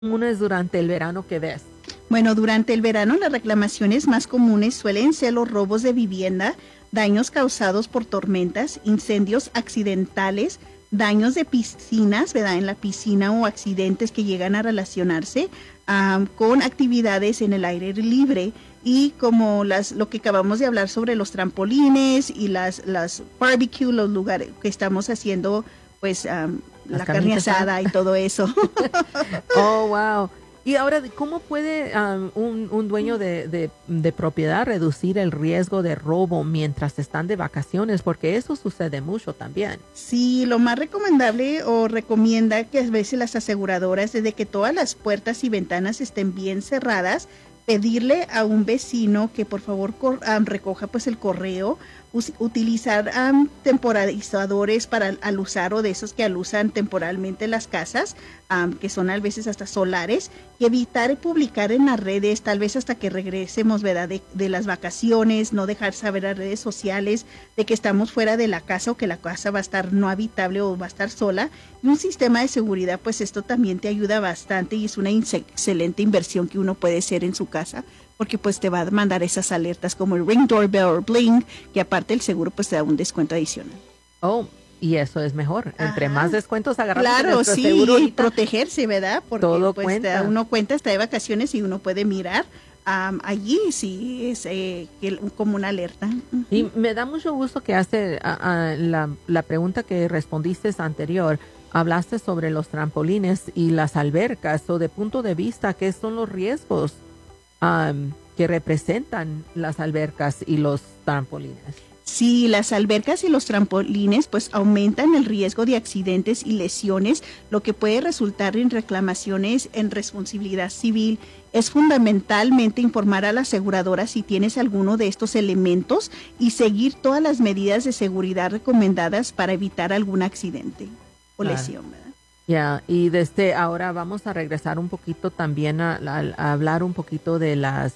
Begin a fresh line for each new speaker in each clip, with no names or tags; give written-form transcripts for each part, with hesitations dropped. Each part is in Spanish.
comunes durante el verano que ves?
Bueno, durante el verano las reclamaciones más comunes suelen ser los robos de vivienda, daños causados por tormentas, incendios accidentales, daños de piscinas, ¿verdad? En la piscina o accidentes que llegan a relacionarse con actividades en el aire libre y como lo que acabamos de hablar sobre los trampolines y las barbecue, los lugares que estamos haciendo, pues la carne asada y todo eso.
Oh, wow. Y ahora, ¿cómo puede un dueño de propiedad reducir el riesgo de robo mientras están de vacaciones? Porque eso sucede mucho también.
Sí, lo más recomendable o recomienda que a veces las aseguradoras, desde que todas las puertas y ventanas estén bien cerradas, pedirle a un vecino que por favor recoja pues el correo, utilizar temporalizadores para alusar o de esos que alusan temporalmente las casas, que son a veces hasta solares, y evitar publicar en las redes, tal vez hasta que regresemos, ¿verdad? De las vacaciones, no dejar saber a redes sociales de que estamos fuera de la casa o que la casa va a estar no habitable o va a estar sola. Y un sistema de seguridad, pues esto también te ayuda bastante y es una excelente inversión que uno puede hacer en su casa, porque pues te va a mandar esas alertas como el Ring Doorbell o Blink, que aparte el seguro pues te da un descuento adicional.
Oh, y eso es mejor. Entre más descuentos agarramos
claro,
de nuestro
sí,
seguro
y protegerse, ¿verdad? Porque
todo
pues
cuenta.
uno cuenta, está de vacaciones y uno puede mirar allí, sí, es como una alerta.
Y me da mucho gusto que hace la pregunta que respondiste anterior. Hablaste sobre los trampolines y las albercas, o de punto de vista, ¿qué son los riesgos que representan las albercas y los trampolines?
Sí, las albercas y los trampolines pues aumentan el riesgo de accidentes y lesiones, lo que puede resultar en reclamaciones en responsabilidad civil. Es fundamentalmente informar a la aseguradora si tienes alguno de estos elementos y seguir todas las medidas de seguridad recomendadas para evitar algún accidente o lesión, ¿verdad?
Ya, y desde ahora vamos a regresar un poquito también a hablar un poquito de las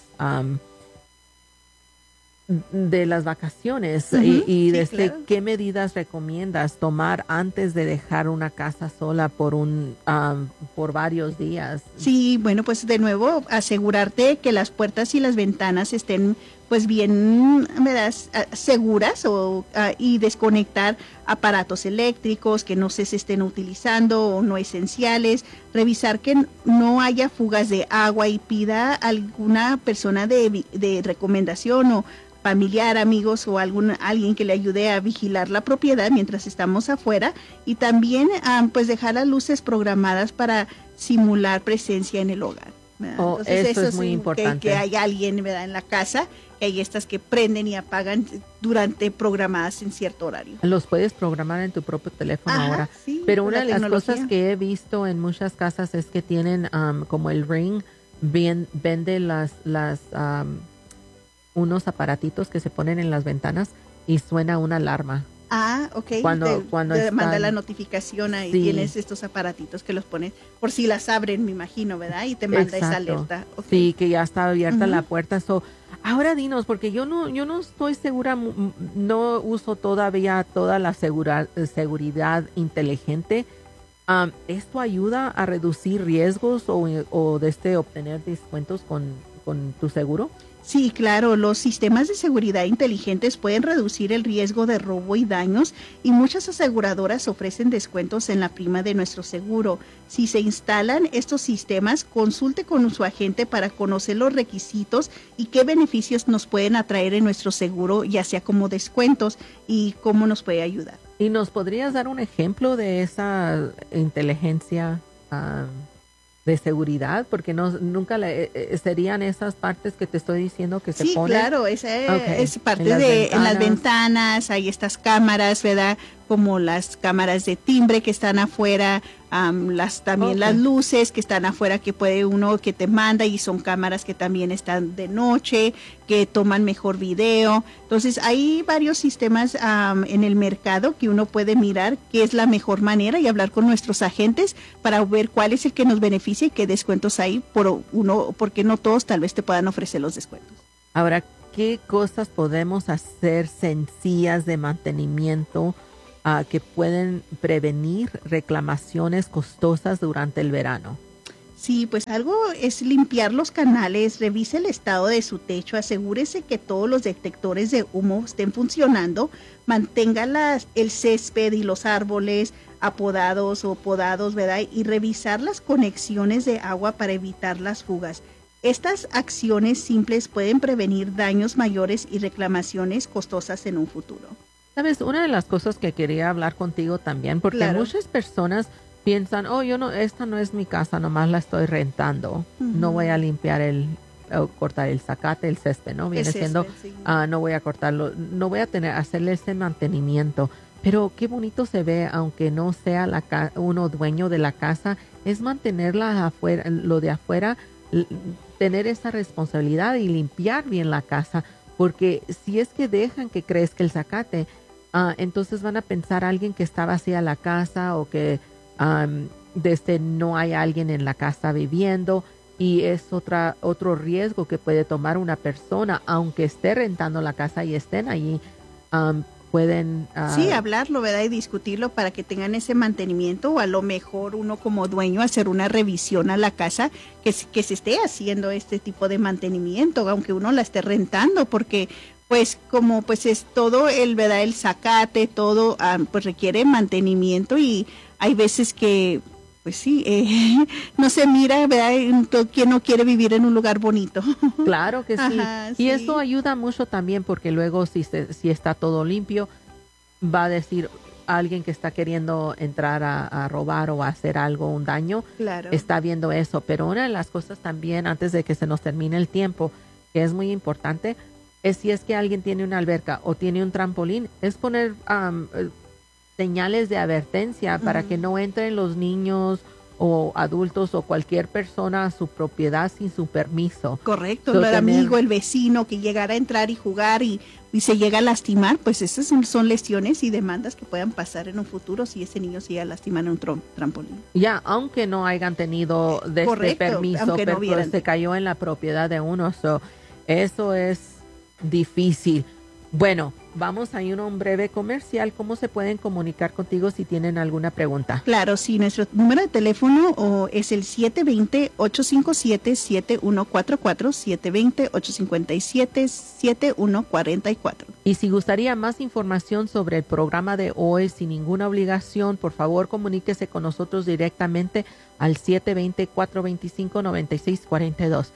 vacaciones y desde
claro.
qué medidas recomiendas tomar antes de dejar una casa sola por varios días.
Sí, bueno, pues de nuevo asegurarte que las puertas y las ventanas estén pues bien, ¿verdad? Seguras y desconectar aparatos eléctricos que no se estén utilizando o no esenciales, revisar que no haya fugas de agua y pida a alguna persona de recomendación o familiar, amigos o alguien que le ayude a vigilar la propiedad mientras estamos afuera y también pues dejar las luces programadas para simular presencia en el hogar.
Entonces, eso es muy importante.
Que hay alguien, ¿verdad? En la casa, que hay estas que prenden y apagan durante programadas en cierto horario.
Los puedes programar en tu propio teléfono ahora.
Sí,
pero una de las cosas que he visto en muchas casas es que tienen como el Ring, vende unos aparatitos que se ponen en las ventanas y suena una alarma.
Ok.
Cuando
te manda la notificación ahí, sí. Tienes estos aparatitos que los pones por si las abren, me imagino, ¿verdad? Y te manda esa alerta. Okay.
Sí, que ya está abierta la puerta. Ahora dinos, porque yo no estoy segura, no uso todavía toda la seguridad inteligente. ¿Esto ayuda a reducir riesgos o obtener descuentos con tu seguro?
Sí, claro, los sistemas de seguridad inteligentes pueden reducir el riesgo de robo y daños y muchas aseguradoras ofrecen descuentos en la prima de nuestro seguro. Si se instalan estos sistemas, consulte con su agente para conocer los requisitos y qué beneficios nos pueden atraer en nuestro seguro, ya sea como descuentos y cómo nos puede ayudar.
¿Y nos podrías dar un ejemplo de esa inteligencia de seguridad? Porque nunca serían esas partes que te estoy diciendo que se ponen.
Sí, claro, esa es parte en las ventanas, hay estas cámaras, ¿verdad? Como las cámaras de timbre que están afuera, también las luces que están afuera que que te manda y son cámaras que también están de noche, que toman mejor video. Entonces hay varios sistemas en el mercado que uno puede mirar qué es la mejor manera y hablar con nuestros agentes para ver cuál es el que nos beneficia y qué descuentos hay porque no todos tal vez te puedan ofrecer los descuentos.
Ahora, ¿qué cosas podemos hacer sencillas de mantenimiento que pueden prevenir reclamaciones costosas durante el verano?
Sí, pues algo es limpiar los canales, revise el estado de su techo, asegúrese que todos los detectores de humo estén funcionando, mantenga el césped y los árboles apodados o podados, ¿verdad? Y revisar las conexiones de agua para evitar las fugas. Estas acciones simples pueden prevenir daños mayores y reclamaciones costosas en un futuro.
Sabes, una de las cosas que quería hablar contigo también, porque
Claro.
muchas personas piensan, oh, esta no es mi casa, nomás la estoy rentando. No voy a limpiar cortar el zacate, el césped, ¿no? Viene siendo,
Sí.
no voy a cortarlo, no voy a hacerle ese mantenimiento. Pero qué bonito se ve, aunque no sea uno dueño de la casa, es mantenerla afuera, lo de afuera, tener esa responsabilidad y limpiar bien la casa, porque si es que dejan que crezca el zacate, entonces van a pensar alguien que está vacía la casa o que no hay alguien en la casa viviendo, y es otro riesgo que puede tomar una persona, aunque esté rentando la casa y estén allí. Pueden...
Sí, hablarlo, ¿verdad? Y discutirlo para que tengan ese mantenimiento, o a lo mejor uno como dueño hacer una revisión a la casa que se esté haciendo este tipo de mantenimiento, aunque uno la esté rentando, porque pues como pues es todo ¿verdad? El zacate, todo pues requiere mantenimiento, y hay veces que pues sí, no se mira, ¿verdad? ¿Quién no quiere vivir en un lugar bonito?
Claro que sí.
Ajá,
Y
sí.
eso ayuda mucho también, porque luego si está todo limpio, va a decir alguien que está queriendo entrar a robar o a hacer algo, un daño,
Claro.
está viendo eso. Pero una de las cosas también, antes de que se nos termine el tiempo, que es muy importante, es si es que alguien tiene una alberca o tiene un trampolín, es poner señales de advertencia para que no entren los niños o adultos o cualquier persona a su propiedad sin su permiso.
Correcto,
So,
el amigo, el vecino que llegara a entrar y jugar y se llega a lastimar, pues esas son lesiones y demandas que puedan pasar en un futuro si ese niño se llega a lastimar en un trampolín.
Ya, aunque no hayan tenido
Correcto,
permiso,
aunque no
pero
hubieran.
se cayó en la propiedad de uno. So, eso es difícil. Bueno, vamos a ir a un breve comercial. ¿Cómo se pueden comunicar contigo si tienen alguna pregunta?
Claro, sí, nuestro número de teléfono es el 720-857-7144, 720-857-7144.
Y si gustaría más información sobre el programa de hoy sin ninguna obligación, por favor comuníquese con nosotros directamente al 720-425-9642,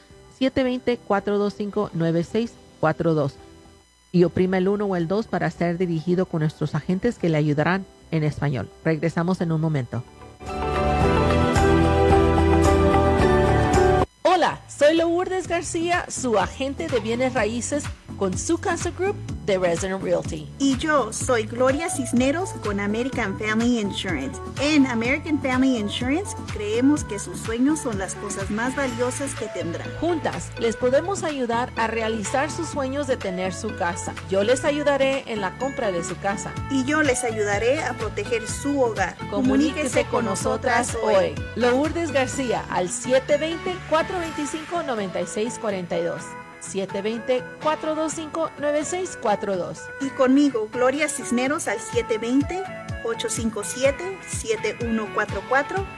720-425-9642. Y oprima el 1 o el 2 para ser dirigido con nuestros agentes que le ayudarán en español. Regresamos en un momento. Hola, soy Lourdes García, su agente de bienes raíces con Su Casa Group de Resident Realty.
Y yo soy Gloria Cisneros con American Family Insurance. En American Family Insurance creemos que sus sueños son las cosas más valiosas que tendrán.
Juntas les podemos ayudar a realizar sus sueños de tener su casa. Yo les ayudaré en la compra de su casa.
Y yo les ayudaré a proteger su hogar.
Comuníquese con nosotras hoy. Lourdes García al 720-425-9642. 720-425-9642.
Y conmigo, Gloria Cisneros, al 720-857-7144,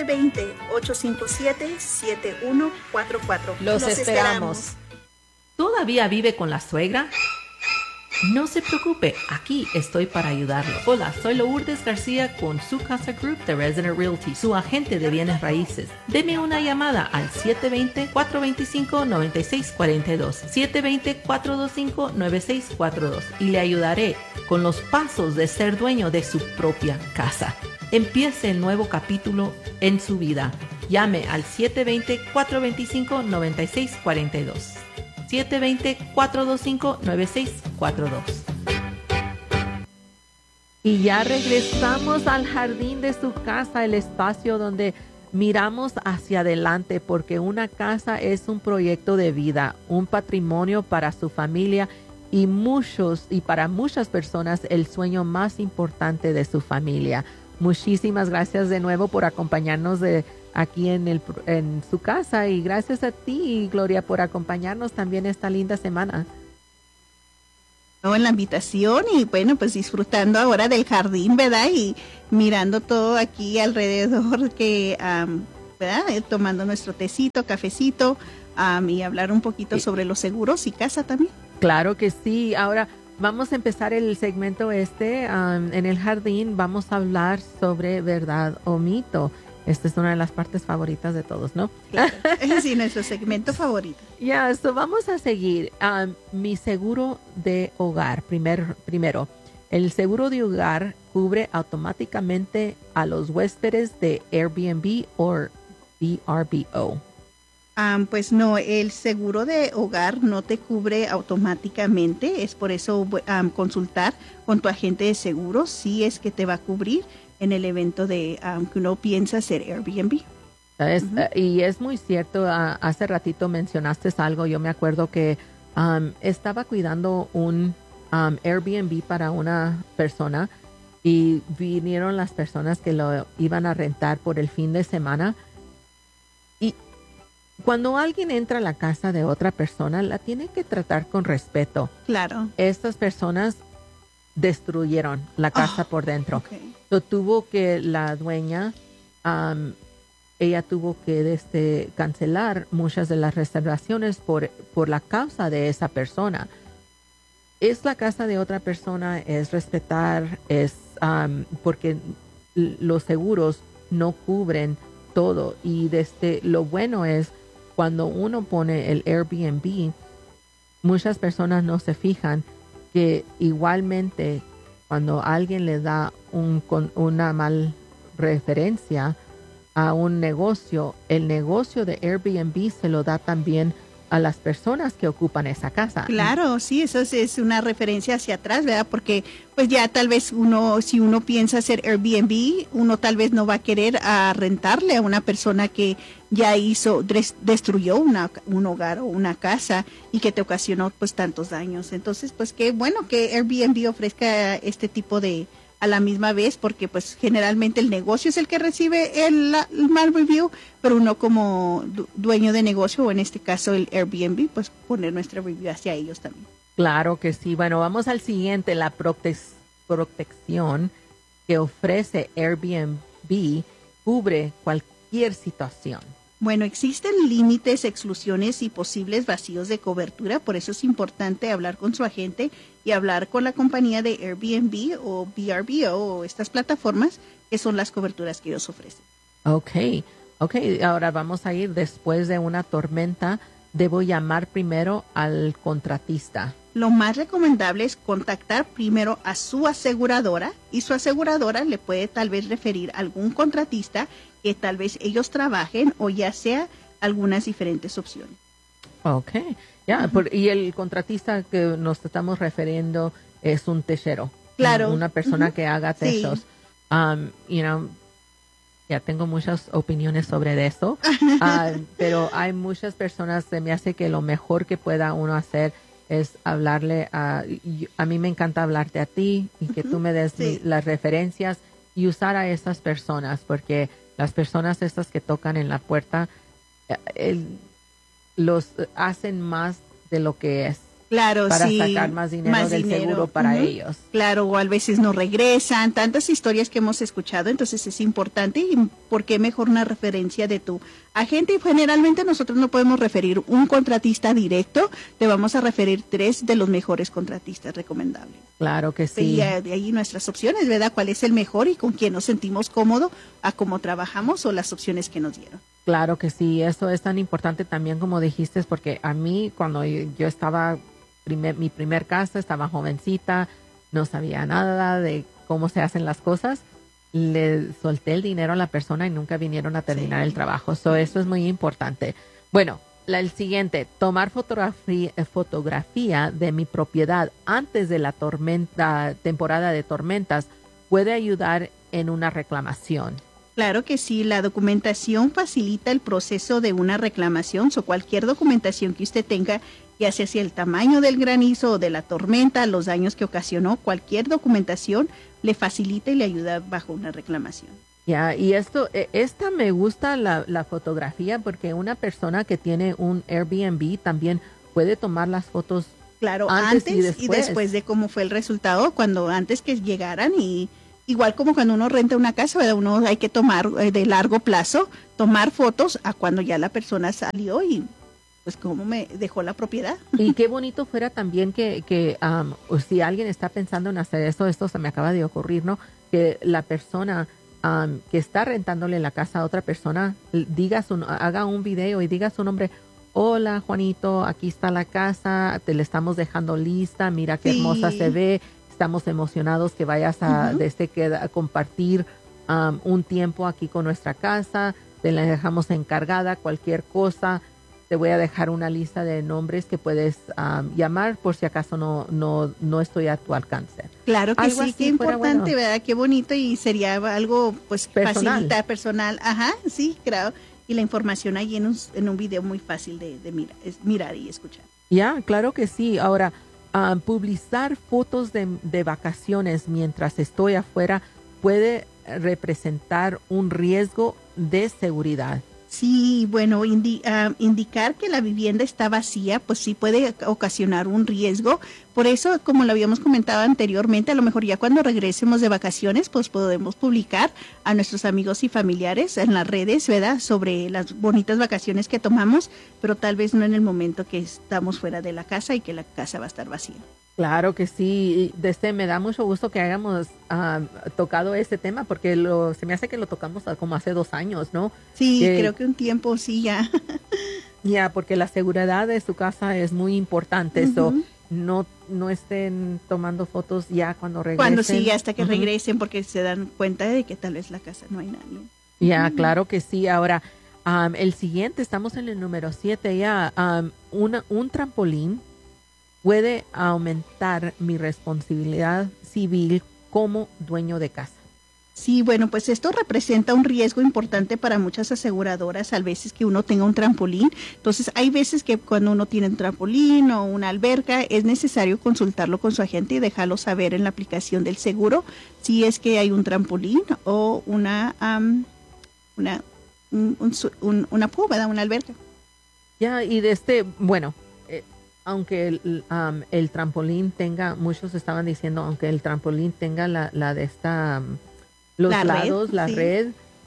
720-857-7144.
Los esperamos. ¿Todavía vive con la suegra? No se preocupe, aquí estoy para ayudarlo. Hola, soy Lourdes García con Su Casa Group de Resident Realty, su agente de bienes raíces. Deme una llamada al 720-425-9642, 720-425-9642 y le ayudaré con los pasos de ser dueño de su propia casa. Empiece el nuevo capítulo en su vida. Llame al 720-425-9642. 720-425-9642. Y ya regresamos al jardín de su casa, el espacio donde miramos hacia adelante, porque una casa es un proyecto de vida, un patrimonio para su familia y para muchas personas el sueño más importante de su familia. Muchísimas gracias de nuevo por acompañarnos aquí en su casa, y gracias a ti, Gloria, por acompañarnos también esta linda semana.
En la invitación y bueno, pues disfrutando ahora del jardín, ¿verdad? Y mirando todo aquí alrededor que ¿verdad? Tomando nuestro tecito, cafecito, y hablar un poquito sobre los seguros y casa también.
Claro que sí. Ahora vamos a empezar el segmento en el jardín. Vamos a hablar sobre verdad o mito. Esta es una de las partes favoritas de todos, ¿no?
Claro. Sí, nuestro segmento favorito.
Ya, vamos a seguir. Mi seguro de hogar. Primero, el seguro de hogar cubre automáticamente a los huéspedes de Airbnb o VRBO.
Pues no, el seguro de hogar no te cubre automáticamente. Es por eso consultar con tu agente de seguros si es que te va a cubrir en el evento de que uno piensa hacer Airbnb.
Y es muy cierto, hace ratito mencionaste algo, yo me acuerdo que estaba cuidando un Airbnb para una persona y vinieron las personas que lo iban a rentar por el fin de semana. Y cuando alguien entra a la casa de otra persona, la tiene que tratar con respeto.
Claro.
Estas personas destruyeron la casa por dentro.
Okay.
Tuvo que la dueña, ella tuvo que cancelar muchas de las reservaciones por la causa de esa persona. Es la casa de otra persona, es respetar, es porque los seguros no cubren todo. Y lo bueno es cuando uno pone el Airbnb, muchas personas no se fijan que igualmente cuando alguien le da una mal referencia a un negocio, el negocio de Airbnb se lo da también a las personas que ocupan esa casa.
Claro, sí, eso es una referencia hacia atrás, ¿verdad? Porque pues ya tal vez si uno piensa hacer Airbnb, uno tal vez no va a querer rentarle a una persona que ya destruyó un hogar o una casa y que te ocasionó pues tantos daños. Entonces, pues qué bueno que Airbnb ofrezca este tipo de a la misma vez, porque pues generalmente el negocio es el que recibe el mal review, pero uno como dueño de negocio, o en este caso el Airbnb, pues poner nuestra review hacia ellos también.
Claro que sí. Bueno, vamos al siguiente, la protección que ofrece Airbnb cubre cualquier situación.
Bueno, existen límites, exclusiones y posibles vacíos de cobertura, por eso es importante hablar con su agente y hablar con la compañía de Airbnb o VRBO o estas plataformas que son las coberturas que ellos ofrecen.
Ok, ahora vamos a ir después de una tormenta. Debo llamar primero al contratista.
Lo más recomendable es contactar primero a su aseguradora y su aseguradora le puede tal vez referir a algún contratista que tal vez ellos trabajen o ya sea algunas diferentes opciones.
Ok, ya, y el contratista que nos estamos refiriendo es un techero.
Claro.
Una persona que haga techos. Sí. Ya tengo muchas opiniones sobre eso, pero hay muchas personas, se me hace que lo mejor que pueda uno hacer es hablarle a mí me encanta hablarte a ti y que tú me des las referencias y usar a esas personas, porque las personas estas que tocan en la puerta los hacen más de lo que es.
Claro,
para
sí,
sacar más dinero del seguro para ellos.
Claro, o a veces no regresan, tantas historias que hemos escuchado, entonces es importante y por qué mejor una referencia de tu agente. Y generalmente nosotros no podemos referir un contratista directo, te vamos a referir 3 de los mejores contratistas recomendables.
Claro que sí.
Y de ahí nuestras opciones, ¿verdad? ¿Cuál es el mejor y con quién nos sentimos cómodos a cómo trabajamos o las opciones que nos dieron?
Claro que sí, eso es tan importante también como dijiste, porque a mí cuando yo estaba mi primer casa, estaba jovencita, no sabía nada de cómo se hacen las cosas, le solté el dinero a la persona y nunca vinieron a terminar el trabajo. Eso es muy importante. Bueno, el siguiente, tomar fotografía de mi propiedad antes de la temporada de tormentas puede ayudar en una reclamación.
Claro que sí, la documentación facilita el proceso de una reclamación, o cualquier documentación que usted tenga, ya sea si el tamaño del granizo o de la tormenta, los daños que ocasionó, cualquier documentación le facilita y le ayuda bajo una reclamación.
Ya, y esta me gusta la fotografía porque una persona que tiene un Airbnb también puede tomar las fotos.
Claro, antes y después de cómo fue el resultado, antes que llegaran y igual como cuando uno renta una casa, ¿verdad? Uno hay que tomar de largo plazo, tomar fotos a cuando ya la persona salió y pues cómo me dejó la propiedad.
Y qué bonito fuera también que si alguien está pensando en hacer esto se me acaba de ocurrir, ¿no? Que la persona que está rentándole la casa a otra persona haga un video y diga su nombre. Hola, Juanito, aquí está la casa, te la estamos dejando lista, mira qué hermosa se ve, estamos emocionados que vayas a compartir un tiempo aquí con nuestra casa, te la dejamos encargada, cualquier cosa, te voy a dejar una lista de nombres que puedes llamar por si acaso no estoy a tu alcance.
Claro que
Algo
sí,
así
qué importante,
bueno.
¿verdad? Qué bonito y sería algo pues
Personal.
facilitar, personal. Ajá, sí, claro. Y la información ahí en un video muy fácil de mirar y escuchar.
Ya, claro que sí. Ahora, publicar fotos de vacaciones mientras estoy afuera puede representar un riesgo de seguridad.
Sí, bueno, indicar que la vivienda está vacía, pues sí puede ocasionar un riesgo. Por eso, como lo habíamos comentado anteriormente, a lo mejor ya cuando regresemos de vacaciones, pues podemos publicar a nuestros amigos y familiares en las redes, ¿verdad? Sobre las bonitas vacaciones que tomamos, pero tal vez no en el momento que estamos fuera de la casa y que la casa va a estar vacía.
Claro que sí. Me da mucho gusto que hayamos tocado este tema porque se me hace que lo tocamos como hace 2 años, ¿no?
Sí, creo que un tiempo sí ya.
Ya, porque la seguridad de su casa es muy importante. So, no estén tomando fotos ya cuando regresen.
Cuando sí, hasta que regresen porque se dan cuenta de que tal vez la casa no hay nadie.
Ya, claro que sí. Ahora, el siguiente, estamos en el número 7 ya. Un trampolín puede aumentar mi responsabilidad civil como dueño de casa.
Sí, bueno, pues esto representa un riesgo importante para muchas aseguradoras, a veces que uno tenga un trampolín. Entonces, hay veces que cuando uno tiene un trampolín o una alberca, es necesario consultarlo con su agente y dejarlo saber en la aplicación del seguro si es que hay un trampolín o una pool, ¿verdad? Una alberca.
Ya, y aunque el trampolín tenga, muchos estaban diciendo, aunque el trampolín tenga la de esta, los lados, la red,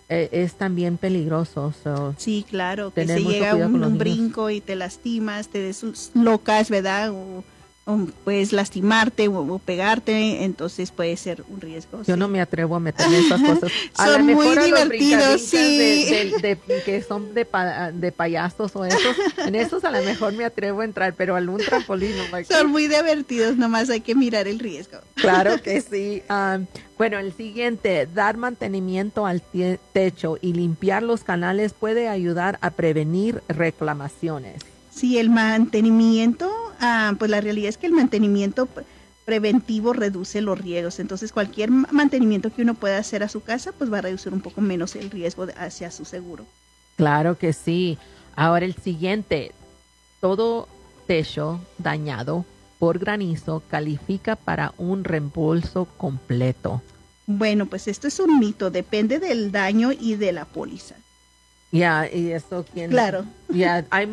es también peligroso. So,
sí, claro, que se
mucho
llega
cuidado con los
un
niños.
brinco y te lastimas, te deslocas, ¿verdad? O puedes lastimarte o pegarte, entonces puede ser un riesgo.
Yo no me atrevo a meterme en esas cosas.
Son muy divertidos, sí.
Que son de payasos o esos, en esos a lo mejor me atrevo a entrar, pero algún trampolín.
Son muy divertidos, nomás hay que mirar el riesgo.
Claro que sí. Bueno, el siguiente, dar mantenimiento al techo y limpiar los canales puede ayudar a prevenir reclamaciones.
Sí, el mantenimiento, pues la realidad es que el mantenimiento preventivo reduce los riesgos. Entonces, cualquier mantenimiento que uno pueda hacer a su casa, pues va a reducir un poco menos el riesgo hacia su seguro.
Claro que sí. Ahora el siguiente, todo techo dañado por granizo califica para un reembolso completo.
Bueno, pues esto es un mito, depende del daño y de la póliza.
Ya, y eso
claro.
Ya, hay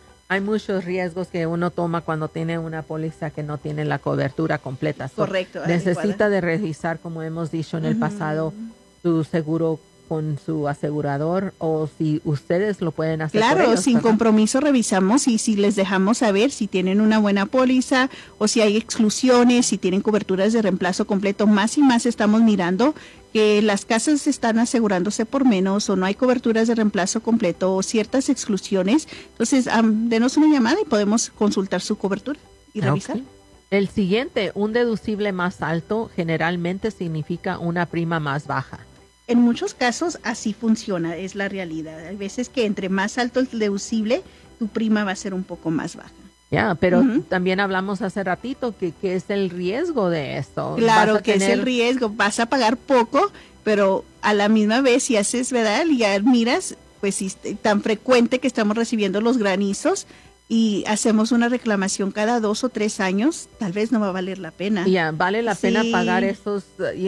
muchos riesgos que uno toma cuando tiene una póliza que no tiene la cobertura completa.
Correcto.
Necesita de revisar, como hemos dicho en el pasado, su seguro con su asegurador, o si ustedes lo pueden hacer.
Claro,
por ellos,
sin
¿verdad?
compromiso revisamos y si les dejamos saber si tienen una buena póliza o si hay exclusiones, si tienen coberturas de reemplazo completo. Más y más estamos mirando que las casas están asegurándose por menos o no hay coberturas de reemplazo completo o ciertas exclusiones. Entonces, denos una llamada y podemos consultar su cobertura y revisar.
Okay. El siguiente, un deducible más alto generalmente significa una prima más baja.
En muchos casos así funciona, es la realidad. Hay veces que entre más alto el deducible, tu prima va a ser un poco más baja.
Ya, pero también hablamos hace ratito que es el riesgo de esto.
Claro que es el riesgo, vas a pagar poco, pero a la misma vez si haces, ¿verdad? Ya miras, pues si tan frecuente que estamos recibiendo los granizos y hacemos una reclamación cada 2 o 3 años, tal vez no va a valer la pena.
Ya, vale la pena pagar esos,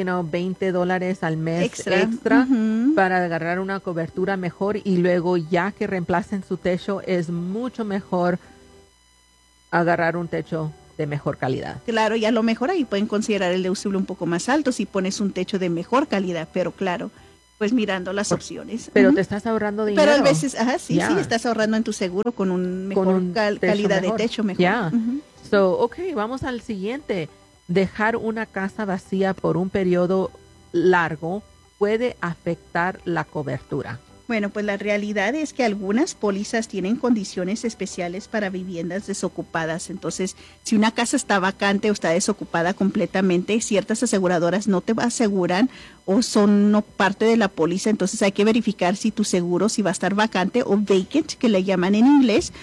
$20 al mes extra para agarrar una cobertura mejor y luego ya que reemplacen su techo es mucho mejor agarrar un techo de mejor calidad.
Claro, y a lo mejor ahí pueden considerar el deducible un poco más alto si pones un techo de mejor calidad, pero claro, pues mirando las opciones.
Pero te estás ahorrando dinero.
Pero a veces, sí, estás ahorrando en tu seguro con un mejor calidad de techo mejor.
So, okay, vamos al siguiente. Dejar una casa vacía por un periodo largo puede afectar la cobertura.
Bueno, pues la realidad es que algunas pólizas tienen condiciones especiales para viviendas desocupadas. Entonces, si una casa está vacante o está desocupada completamente, ciertas aseguradoras no te aseguran o son no parte de la póliza. Entonces, hay que verificar si tu seguro, si va a estar vacante o vacant, que le llaman en inglés,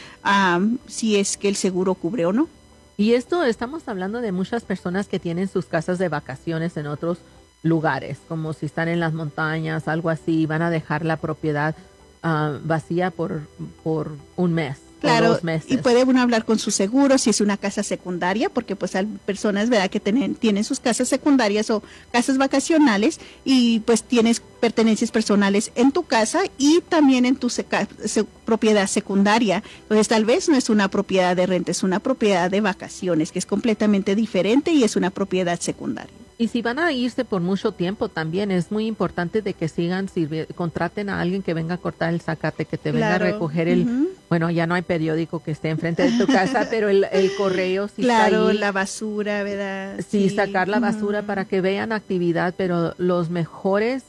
si es que el seguro cubre o no.
Y esto estamos hablando de muchas personas que tienen sus casas de vacaciones en otros lugares, como si están en las montañas, algo así, van a dejar la propiedad vacía por un mes.
Claro,
o 2 meses.
Y puede uno hablar con su seguro si es una casa secundaria, porque pues hay personas, ¿verdad?, que tienen sus casas secundarias o casas vacacionales y pues tienes pertenencias personales en tu casa y también en tu propiedad secundaria. Entonces tal vez no es una propiedad de renta, es una propiedad de vacaciones, que es completamente diferente y es una propiedad secundaria.
Y si van a irse por mucho tiempo también es muy importante de que sigan contraten a alguien que venga a cortar el zacate, que te venga a recoger bueno, ya no hay periódico que esté enfrente de tu casa, pero el correo sí está ahí.
La basura, ¿verdad?
Sí, sacar la basura para que vean actividad, pero los mejores,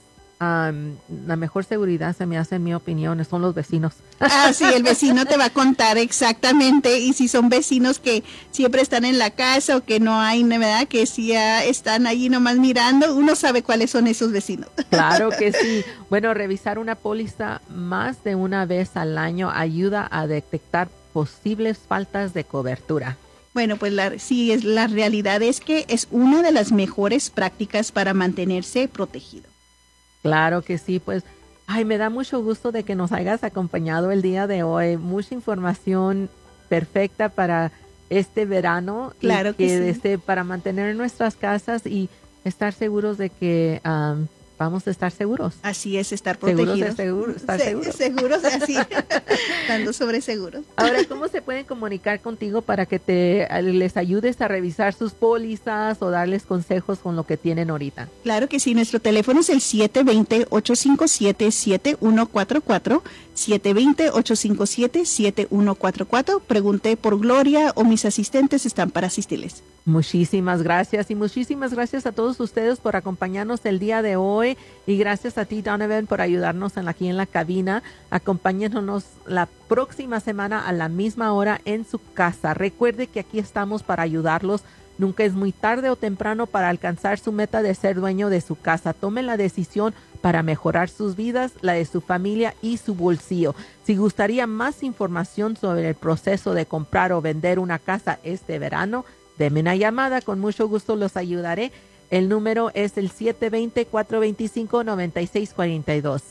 la mejor seguridad se me hace, en mi opinión, son los vecinos.
Sí, el vecino te va a contar exactamente, y si son vecinos que siempre están en la casa o que no hay, ¿verdad?, que sí están allí nomás mirando, uno sabe cuáles son esos vecinos.
Claro que sí. Bueno, revisar una póliza más de una vez al año ayuda a detectar posibles faltas de cobertura.
Bueno, pues la realidad es que es una de las mejores prácticas para mantenerse protegido.
Claro que sí, pues, me da mucho gusto de que nos hayas acompañado el día de hoy. Mucha información perfecta para este verano.
Claro que sí.
Para mantener nuestras casas y estar seguros de que vamos a estar seguros.
Así es, estar protegidos.
Estar seguros.
Seguros, así, estando sobre seguros.
Ahora, ¿cómo se pueden comunicar contigo para que les ayudes a revisar sus pólizas o darles consejos con lo que tienen ahorita?
Claro que sí, nuestro teléfono es el 720-857-7144, 720-857-7144. Pregunté por Gloria o mis asistentes están para asistirles.
Muchísimas gracias y muchísimas gracias a todos ustedes por acompañarnos el día de hoy y gracias a ti, Donovan, por ayudarnos aquí en la cabina. Acompáñenos la próxima semana a la misma hora en su casa. Recuerde que aquí estamos para ayudarlos. Nunca es muy tarde o temprano para alcanzar su meta de ser dueño de su casa. Tome la decisión para mejorar sus vidas, la de su familia y su bolsillo. Si gustaría más información sobre el proceso de comprar o vender una casa este verano, denme una llamada, con mucho gusto los ayudaré. El número es el 720-425-9642,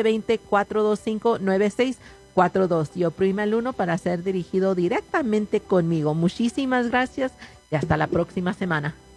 720-425-9642. Y oprima el 1 para ser dirigido directamente conmigo. Muchísimas gracias y hasta la próxima semana.